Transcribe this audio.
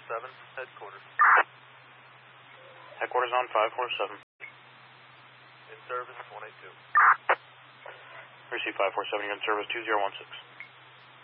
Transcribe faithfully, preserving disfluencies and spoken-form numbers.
seven, headquarters. Headquarters on five four seven. In service, one eight two. Receive five four seven, you're in service two zero one six.